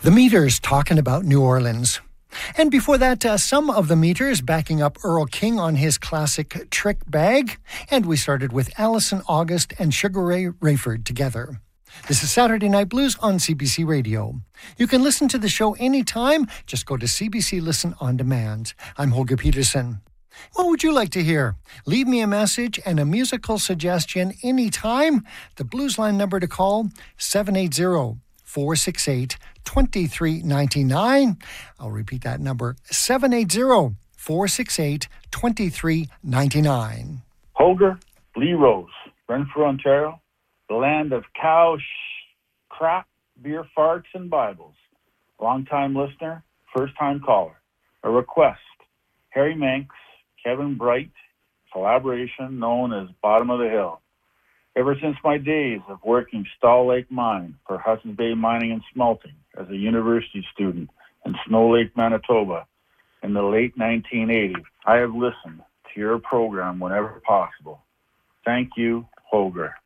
The Meters talking about New Orleans. And before that, some of the Meters backing up Earl King on his classic Trick Bag. And we started with Allison August and Sugar Ray Rayford together. This is Saturday Night Blues on CBC Radio. You can listen to the show anytime. Just go to CBC Listen on Demand. I'm Holger Peterson. What would you like to hear? Leave me a message and a musical suggestion anytime. The Blues Line number to call, 780-468-2399. I'll repeat that number, 780-468-2399. Holger Lee Rose, Renfrew, Ontario, the land of cow crap, beer farts, and Bibles. Long-time listener, first-time caller. A request, Harry Manx, Kevin Bright, collaboration known as Bottom of the Hill. Ever since my days of working Stall Lake Mine for Hudson's Bay Mining and Smelting as a university student in Snow Lake, Manitoba in the late 1980s, I have listened to your program whenever possible. Thank you, Holger.